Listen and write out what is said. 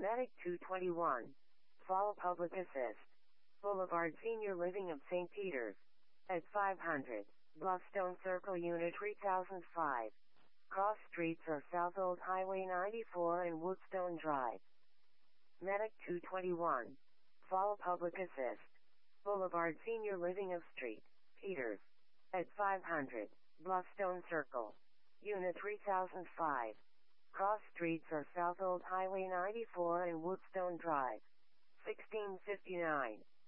Medic 221. Fall Public Assist. Boulevard Senior Living of St. Peters. At 500. Bluffstone Circle Unit 3005. Cross streets are South Old Highway 94 and Woodstone Drive. Medic 221. Fall Public Assist. Boulevard Senior Living of St. Peters. At 500. Bluffstone Circle. Unit 3005. Cross streets are South Old Highway 94 and Woodstone Drive. 1659.